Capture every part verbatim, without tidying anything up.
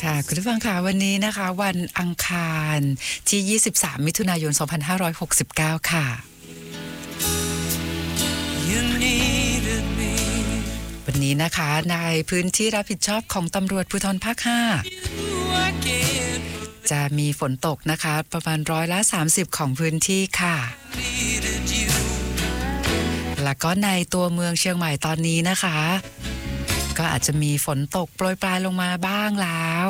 ค่ะคุณผู้ฟังค่ะวันนี้นะคะวันอังคารที่ยี่สิบสามมิถุนายนสองพันห้าร้อยหกสิบเก้าค่ะวันนี้นะคะในพื้นที่รับผิดชอบของตำรวจภูธรภาคห้าจะมีฝนตกนะคะประมาณร้อยละสามสิบของพื้นที่ค่ะแล้วก็ในตัวเมืองเชียงใหม่ตอนนี้นะคะก็อาจจะมีฝนตกโปรยปลายลงมาบ้างแล้ว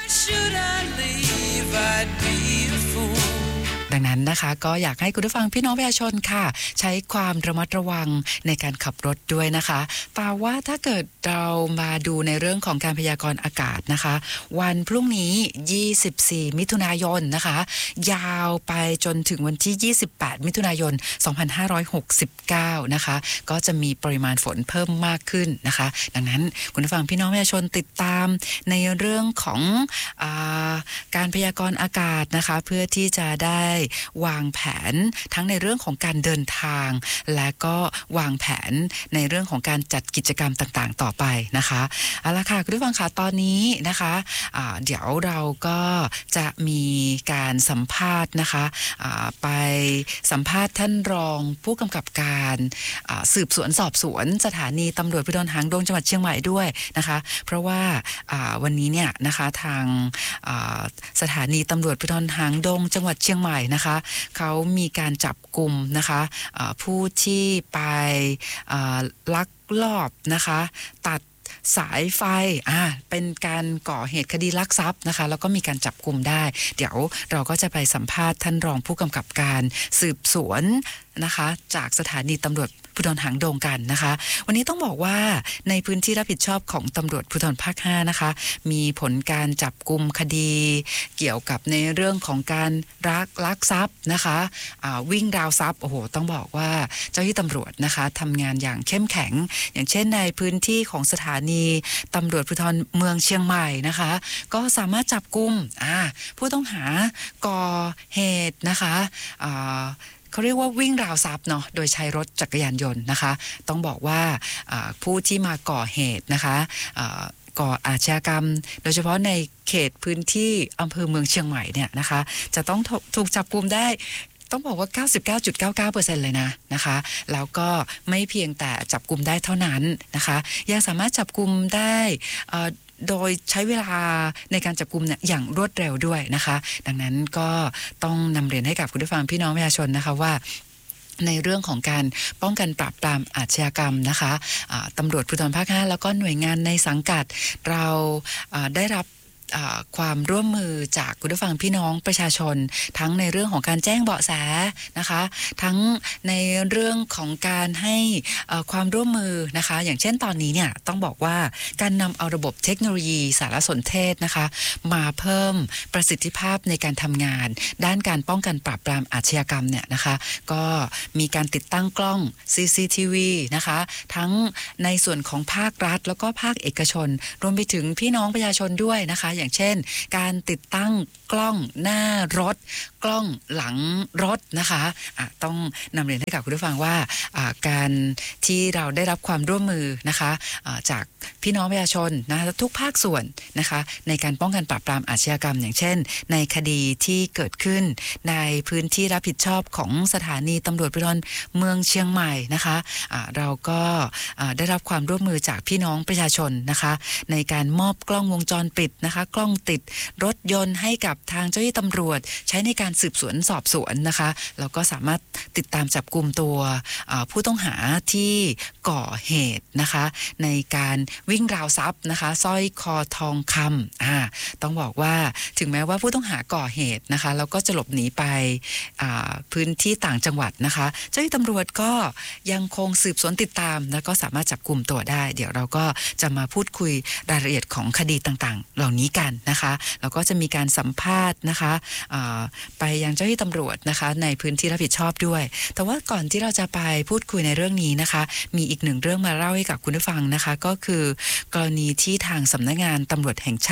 ดังนั้นนะคะก็อยากให้คุณผู้ฟังพี่น้องประชาชนค่ะใช้ความระมัดระวังในการขับรถด้วยนะคะแต่ว่าถ้าเกิดเรามาดูในเรื่องของการพยากรณ์อากาศนะคะวันพรุ่งนี้ยี่สิบสี่มิถุนายนนะคะยาวไปจนถึงวันที่ยี่สิบแปดมิถุนายนสองพันห้าร้อยหกสิบเก้านะคะก็จะมีปริมาณฝนเพิ่มมากขึ้นนะคะดังนั้นคุณผู้ฟังพี่น้องประชาชนติดตามในเรื่องของอ่าการพยากรณ์อากาศนะคะเพื่อที่จะได้วางแผนทั้งในเรื่องของการเดินทางและก็วางแผนในเรื่องของการจัดกิจกรรมต่างๆต่อไปนะคะเอาล่ะค่ะคุณผู้ฟังค่ะตอนนี้นะคะะเดี๋ยวเราก็จะมีการสัมภาษณ์นะคะไปสัมภาษณ์ท่านรองผู้กำกับการสืบสวนสอบสวนสถานีตำรวจภูธรหางดงจังหวัดเชียงใหม่ด้วยนะคะเพราะว่าวันนี้เนี่ยนะคะทางสถานีตำรวจภูธรหางดงจังหวัดเชียงใหม่นะคะเขามีการจับกุมนะคะผู้ที่ไปลักลอบนะคะตัดสายไฟอ่าเป็นการก่อเหตุคดีลักทรัพย์นะคะแล้วก็มีการจับกุมได้เดี๋ยวเราก็จะไปสัมภาษณ์ท่านรองผู้กำกับการสืบสวนนะคะจากสถานีตำรวจภูธรหางดงกันนะคะวันนี้ต้องบอกว่าในพื้นที่รับผิดชอบของตำรวจภูธรภาคห้านะคะมีผลการจับกุมคดีเกี่ยวกับในเรื่องของการลักลักทรัพย์นะคะวิ่งราวทรัพย์โอ้โหต้องบอกว่าเจ้าหน้าที่ตำรวจนะคะทำงานอย่างเข้มแข็งอย่างเช่นในพื้นที่ของสถานีตำรวจภูธรเมืองเชียงใหม่นะคะก็สามารถจับกุมผู้ต้องหาก่อเหตุนะคะเขาเรียกว่าวิ่งราวทรัพย์เนาะโดยใช้รถจักรยานยนต์นะคะต้องบอกว่าผู้ที่มาก่อเหตุนะคะก่ออาชญากรรมโดยเฉพาะในเขตพื้นที่อำเภอเมืองเชียงใหม่เนี่ยนะคะจะต้องถูกจับกุมได้ต้องบอกว่า เก้าสิบเก้าจุดเก้าเก้าเปอร์เซ็นต์ เลยนะนะคะแล้วก็ไม่เพียงแต่จับกุมได้เท่านั้นนะคะยังสามารถจับกุมได้โดยใช้เวลาในการจับกุมเนี่ยอย่างรวดเร็วด้วยนะคะดังนั้นก็ต้องนำเรียนให้กับคุณผู้ฟังพี่น้องประชาชนนะคะว่าในเรื่องของการป้องกันปราบปรามอาชญากรรมนะคะะตำรวจภูธรภาคห้าแล้วก็หน่วยงานในสังกัดเราได้รับความร่วมมือจากคุณผู้ฟังพี่น้องประชาชนทั้งในเรื่องของการแจ้งเบาะแสนะคะทั้งในเรื่องของการให้ความร่วมมือนะคะอย่างเช่นตอนนี้เนี่ยต้องบอกว่าการนำเอาระบบเทคโนโลยีสารสนเทศนะคะมาเพิ่มประสิทธิภาพในการทำงานด้านการป้องกันปราบปรามอาชญากรรมเนี่ยนะคะก็มีการติดตั้งกล้อง ซี ซี ที วี นะคะทั้งในส่วนของภาครัฐแล้วก็ภาคเอกชนรวมไปถึงพี่น้องประชาชนด้วยนะคะอย่างเช่นการติดตั้งกล้องหน้ารถกล้องหลังรถนะคะะต้องนำเรียนให้กับคุณผู้ฟังว่าการที่เราได้รับความร่วมมือนะคะะจากพี่น้องประชาชนนะทุกภาคส่วนนะคะในการป้องกันปราบปรามอาชญากรรมอย่างเช่นในคดีที่เกิดขึ้นในพื้นที่รับผิดชอบของสถานีตำรวจภูธรเมืองเชียงใหม่นะคะะเราก็ได้รับความร่วมมือจากพี่น้องประชาชนนะคะในการมอบกล้องวงจรปิดนะคะกล้องติดรถยนต์ให้กับทางเจ้าหน้าที่ตำรวจใช้ในการสืบสวนสอบสวนนะคะแล้วก็สามารถติดตามจับกุมตัวผู้ต้องหาที่ก่อเหตุนะคะในการวิ่งราวทรัพย์นะคะสร้อยคอทองคำอ่าต้องบอกว่าถึงแม้ว่าผู้ต้องหาก่อเหตุนะคะแล้วก็จะหลบหนีไปพื้นที่ต่างจังหวัดนะคะเจ้าหน้าที่ตำรวจก็ยังคงสืบสวนติดตามแล้วก็สามารถจับกุมตัวได้เดี๋ยวเราก็จะมาพูดคุยรายละเอียดของคดีต่างๆเหล่านี้กันนะคะแล้วก็จะมีการสัมภาษณ์นะคะไปยังเจ้าหน้าที่ตำรวจนะคะในพื้นที่รับผิดชอบด้วยแต่ว่าก่อนที่เราจะไปพูดคุยในเรื่องนี้นะคะมีอีกหนึ่งเรื่องมาเล่าให้กับคุณผู้ฟังนะคะก็คือกรณีที่ทางสำนักงานตำรวจแห่งชาตินะคะ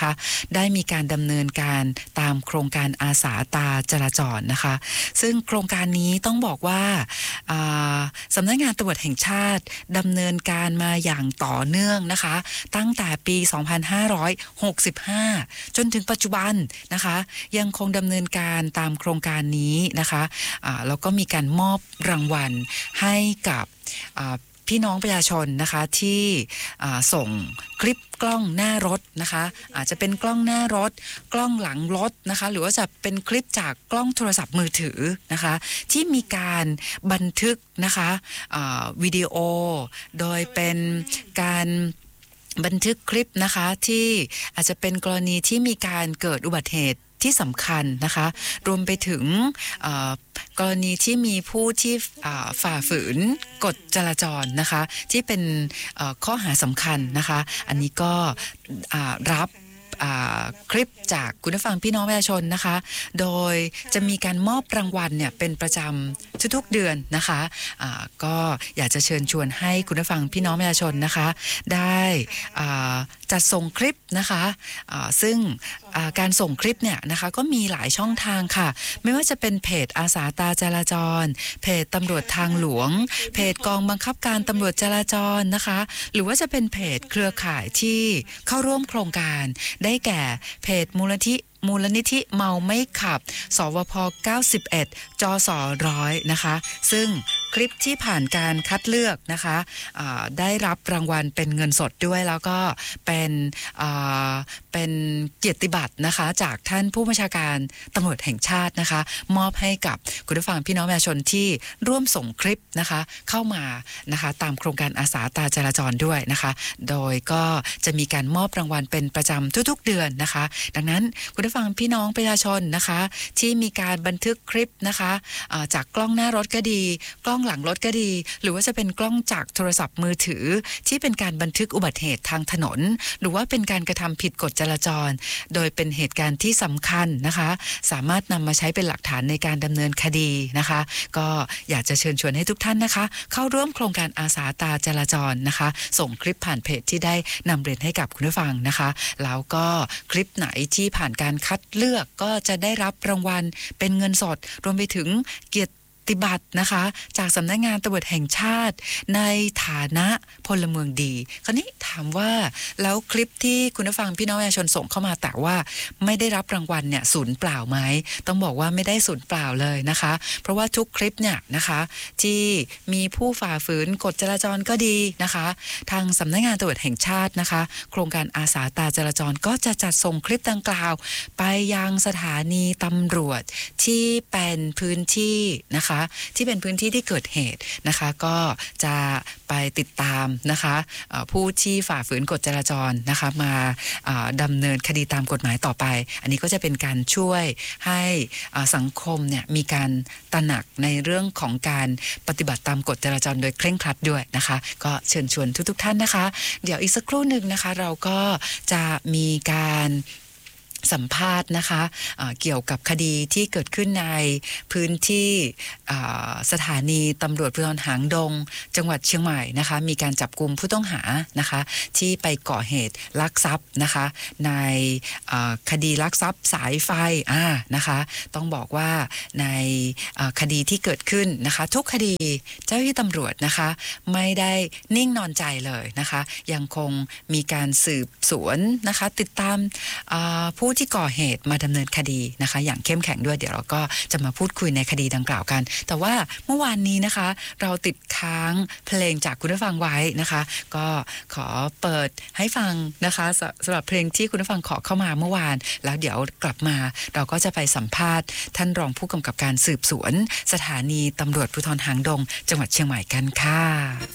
นะคะได้มีการดำเนินการตามโครงการอาสาตาจราจรนะคะซึ่งโครงการนี้ต้องบอกว่าสำนักงานตำรวจแห่งชาติดำเนินการมาอย่างต่อเนื่องนะคะตั้งแต่ปี สองพันห้าร้อยหกสิบห้า จนถึงปัจจุบันนะคะยังคงดำเนินการตามโครงการนี้นะคะะแล้วก็มีการมอบรางวัลให้กับพี่น้องประชาชนนะคะที่ส่งคลิปกล้องหน้ารถนะคะอาจจะเป็นกล้องหน้ารถกล้องหลังรถนะคะหรือว่าจะเป็นคลิปจากกล้องโทรศัพท์มือถือนะคะที่มีการบันทึกนะคะวิดีโอโดยเป็นการบันทึกคลิปนะคะที่อาจจะเป็นกรณีที่มีการเกิดอุบัติเหตุที่สำคัญนะคะรวมไปถึงกรณีที่มีผู้ที่ฝ่าฝืนกฎจราจรนะคะที่เป็นข้อหาสำคัญนะคะอันนี้ก็รับคลิปจากคุณผู้ฟังพี่น้องประชาชนนะคะโดยจะมีการมอบรางวัลเนี่ยเป็นประจำทุกๆเดือนนะคะะก็อยากจะเชิญชวนให้คุณผู้ฟังพี่น้องประชาชนนะคะได้จัดส่งคลิปนะคะะซึ่งการส่งคลิปเนี่ยนะคะก็มีหลายช่องทางค่ะไม่ว่าจะเป็นเพจอาสาตาจราจรเพจตำรวจทางหลวงเพจกองบังคับการตำรวจจราจรนะคะหรือว่าจะเป็นเพจเครือข่ายที่เข้าร่วมโครงการได้แก่เพจมูลนิธิมูลนิธิเมาไม่ขับสวพเก้าสิบเอ็ดจสร้อยนะคะซึ่งคลิปที่ผ่านการคัดเลือกนะคะได้รับรางวัลเป็นเงินสดด้วยแล้วก็เป็นเป็นเกียรติบัตรนะคะจากท่านผู้บัญชาการตำรวจแห่งชาตินะคะมอบให้กับคุณผู้ฟังพี่น้องประชาชนที่ร่วมส่งคลิปนะคะเข้ามานะคะตามโครงการอาสาตาจราจรด้วยนะคะโดยก็จะมีการมอบรางวัลเป็นประจำทุกๆเดือนนะคะดังนั้นคุณผู้ฟังพี่น้องประชาชนนะคะที่มีการบันทึกคลิปนะคะจากกล้องหน้ารถก็ดีกล้องหลังรถก็ดีหรือว่าจะเป็นกล้องจากโทรศัพท์มือถือที่เป็นการบันทึกอุบัติเหตุทางถนนหรือว่าเป็นการกระทำผิดกฎจราจรโดยเป็นเหตุการณ์ที่สำคัญนะคะสามารถนำมาใช้เป็นหลักฐานในการดำเนินคดีนะคะก็อยากจะเชิญชวนให้ทุกท่านนะคะเข้าร่วมโครงการอาสาตาจราจรนะคะส่งคลิปผ่านเพจที่ได้นำเรียนให้กับคุณผู้ฟังนะคะแล้วก็คลิปไหนที่ผ่านการคัดเลือกก็จะได้รับรางวัลเป็นเงินสดรวมไปถึงเกียรติบัตรนะคะจากสำนักงานตำรวจแห่งชาติในฐานะพลเมืองดีคราวนี้ถามว่าแล้วคลิปที่คุณผู้ฟังพี่น้องประชาชนส่งเข้ามาแต่ว่าไม่ได้รับรางวัลเนี่ยสูญเปล่าไหมต้องบอกว่าไม่ได้สูญเปล่าเลยนะคะเพราะว่าทุกคลิปเนี่ยนะคะที่มีผู้ฝ่าฝืนกฎจราจรก็ดีนะคะทางสำนักงานตำรวจแห่งชาตินะคะโครงการอาสาตาจราจรก็จะจัดส่งคลิปดังกล่าวไปยังสถานีตำรวจที่เป็นพื้นที่นะคะที่เป็นพื้นที่ที่เกิดเหตุนะคะก็จะไปติดตามนะคะผู้ที่ฝ่าฝืนกฎจราจรนะคะมาดำเนินคดีตามกฎหมายต่อไปอันนี้ก็จะเป็นการช่วยให้สังคมเนี่ยมีการตระหนักในเรื่องของการปฏิบัติตามกฎจราจรโดยเคร่งครัดด้วยนะคะก็เชิญชวนทุกๆท่านนะคะเดี๋ยวอีกสักครู่หนึ่งนะคะเราก็จะมีการสัมภาษณ์นะคะะเกี่ยวกับคดีที่เกิดขึ้นในพื้นที่สถานีตำรวจภูธรหางดงจังหวัดเชียงใหม่นะคะมีการจับกุมผู้ต้องหานะคะที่ไปก่อเหตุลักทรัพย์นะคะในคดีลักทรัพย์สายไฟอ่านะคะต้องบอกว่าในคดีที่เกิดขึ้นนะคะทุกคดีเจ้าหน้าที่ตำรวจนะคะไม่ได้นิ่งนอนใจเลยนะคะยังคงมีการสืบสวนนะคะติดตามผู้ที่ก่อเหตุมาดำเนินคดีนะคะอย่างเข้มแข็งด้วยเดี๋ยวเราก็จะมาพูดคุยในคดีดังกล่าวกันแต่ว่าเมื่อวานนี้นะคะเราติดค้างเพลงจากคุณผู้ฟังไว้นะคะก็ขอเปิดให้ฟังนะคะสำหรับเพลงที่คุณผู้ฟังขอเข้ามาเมื่อวานแล้วเดี๋ยวกลับมาเราก็จะไปสัมภาษณ์ท่านรองผู้กำกับการสืบสวนสถานีตำรวจภูธรหางดงจังหวัดเชียงใหม่กันค่ะ